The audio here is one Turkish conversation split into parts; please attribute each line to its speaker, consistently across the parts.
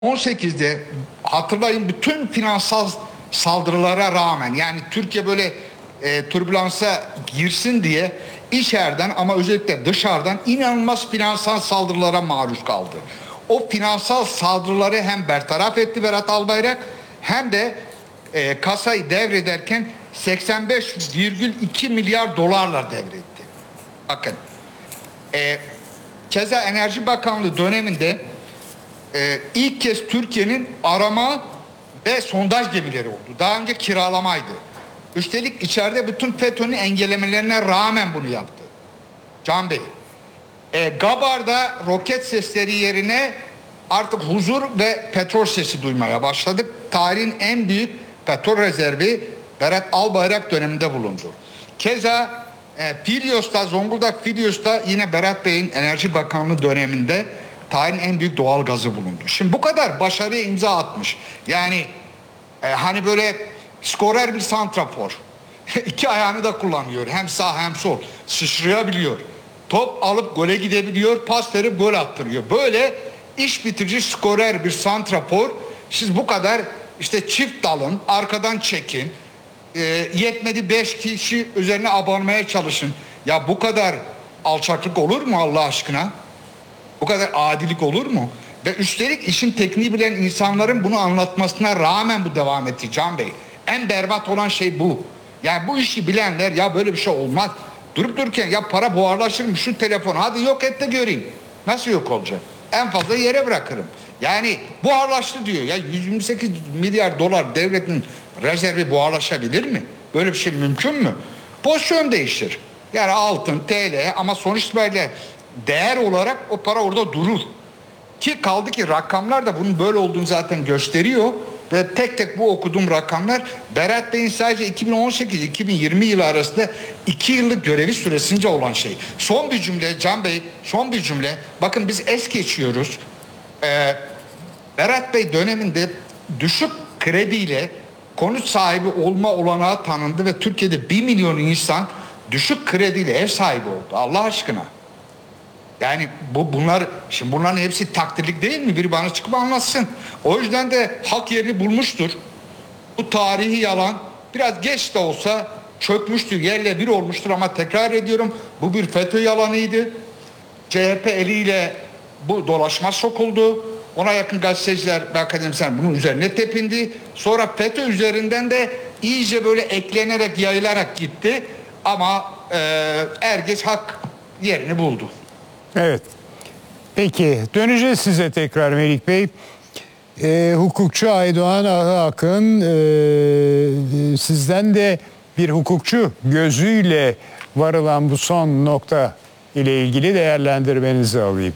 Speaker 1: 18'de hatırlayın, bütün finansal saldırılara rağmen, yani Türkiye böyle türbülansa girsin diye içeriden ama özellikle dışarıdan inanılmaz finansal saldırılara maruz kaldı. O finansal saldırıları hem bertaraf etti Berat Albayrak, hem de kasayı devrederken 85,2 milyar dolarla devretti. Bakın, keza Enerji Bakanlığı döneminde ilk kez Türkiye'nin arama ve sondaj gemileri oldu. Daha önce kiralamaydı. Üstelik içeride bütün FETÖ'nün engellemelerine rağmen bunu yaptı. Can Bey, Gabar'da roket sesleri yerine artık huzur ve petrol sesi duymaya başladık. Tarihin en büyük petrol rezervi Berat Albayrak döneminde bulundu. Keza Filyos'ta, Zonguldak Filyos'ta yine Berat Bey'in Enerji Bakanlığı döneminde tarihin en büyük doğal gazı bulundu. Şimdi bu kadar başarıya imza atmış. Yani hani böyle skorer bir santrafor. İki ayağını da kullanıyor. Hem sağ hem sol. Sıçrayabiliyor. Top alıp gole gidebiliyor. Pas verip gol attırıyor. Böyle iş bitirici skorer bir santrafor. Siz bu kadar işte çift dalın, arkadan çekin. Yetmedi 5 kişi üzerine abanmaya çalışın. Ya bu kadar alçaklık olur mu Allah aşkına? Bu kadar adilik olur mu? Ve üstelik işin tekniği bilen insanların bunu anlatmasına rağmen bu devam etti Can Bey. En berbat olan şey bu. Yani bu işi bilenler, ya böyle bir şey olmaz, durup dururken ya para buharlaşır mı, şu telefonu hadi yok et de göreyim. Nasıl yok olacak? En fazla yere bırakırım. Yani buharlaştı diyor. Ya 128 milyar dolar devletin rezervi buharlaşabilir mi? Böyle bir şey mümkün mü? Pozisyon değiştir. Yani altın, TL, ama sonuç itibariyle değer olarak o para orada durur. Ki kaldı ki rakamlar da bunun böyle olduğunu zaten gösteriyor. Ve tek tek bu okuduğum rakamlar Berat Bey'in sadece 2018-2020 yılı arasında 2 yıllık görevi süresince olan şey. Son bir cümle Can Bey, son bir cümle. Bakın biz es geçiyoruz. Berat Bey döneminde düşük krediyle konut sahibi olma olanağı tanındı ve Türkiye'de 1 milyon insan düşük krediyle ev sahibi oldu. Allah aşkına. Yani bunların hepsi takdirlik değil mi? Biri bana çıkıp anlatsın. O yüzden de hak yerini bulmuştur. Bu tarihi yalan biraz geç de olsa çökmüştür, yerle bir olmuştur, ama tekrar ediyorum, bu bir FETÖ yalanıydı. CHP eliyle bu dolaşma sokuldu. Ona yakın gazeteciler ve akademisyenler bunun üzerine tepindi. Sonra FETÖ üzerinden de iyice böyle eklenerek, yayılarak gitti. Ama herkes hak yerini buldu.
Speaker 2: Evet. Peki döneceğiz size tekrar Melik Bey. Hukukçu Aydoğan Akın, sizden de bir hukukçu gözüyle varılan bu son nokta ile ilgili değerlendirmenizi alayım.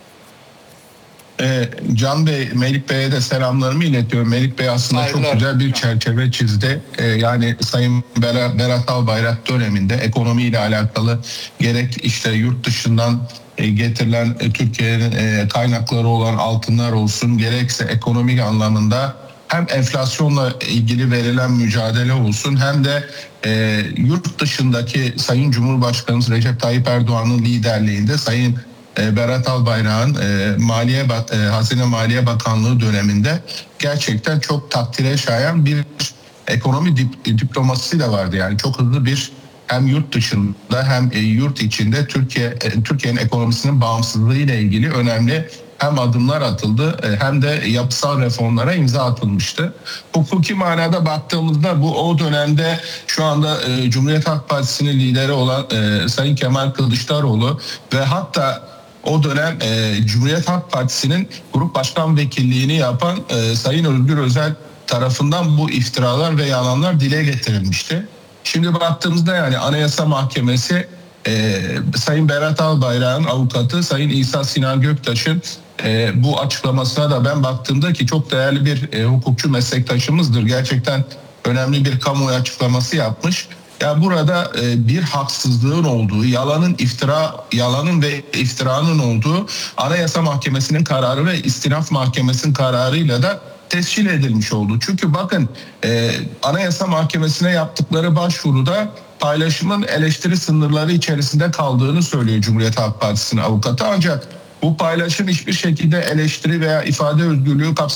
Speaker 3: Can Bey, Melik Bey'e de selamlarımı iletiyorum. Melik Bey aslında
Speaker 1: Saygılar.
Speaker 3: çok güzel bir çerçeve çizdi. Yani Sayın Berat Albayrak döneminde ekonomiyle alakalı gerek işte yurt dışından getirilen Türkiye'nin kaynakları olan altınlar olsun, gerekse ekonomik anlamında hem enflasyonla ilgili verilen mücadele olsun, hem de yurt dışındaki Sayın Cumhurbaşkanımız Recep Tayyip Erdoğan'ın liderliğinde Sayın Berat Albayrak'ın Hazine Maliye Bakanlığı döneminde gerçekten çok takdire şayan bir ekonomi diplomasisi de vardı. Yani çok hızlı bir, hem yurt dışında hem yurt içinde Türkiye'nin ekonomisinin bağımsızlığı ile ilgili önemli hem adımlar atıldı hem de yapısal reformlara imza atılmıştı. Hukuki manada baktığımızda bu o dönemde şu anda Cumhuriyet Halk Partisi'nin lideri olan Sayın Kemal Kılıçdaroğlu ve hatta o dönem Cumhuriyet Halk Partisi'nin grup başkan vekilliğini yapan Sayın Özgür Özel tarafından bu iftiralar ve yalanlar dile getirilmişti. Şimdi baktığımızda yani Anayasa Mahkemesi Sayın Berat Albayrak'ın avukatı Sayın İsa Sinan Göktaş'ın bu açıklamasına da ben baktığımda ki çok değerli bir hukukçu meslektaşımızdır. Gerçekten önemli bir kamuoyu açıklaması yapmış. Ya burada bir haksızlığın olduğu, yalanın ve iftiranın olduğu Anayasa Mahkemesi'nin kararı ve İstinaf Mahkemesi'nin kararıyla da tescil edilmiş oldu. Çünkü bakın Anayasa Mahkemesi'ne yaptıkları başvuruda paylaşımın eleştiri sınırları içerisinde kaldığını söylüyor Cumhuriyet Halk Partisi'nin avukatı. Ancak Bu paylaşım hiçbir şekilde eleştiri veya ifade özgürlüğü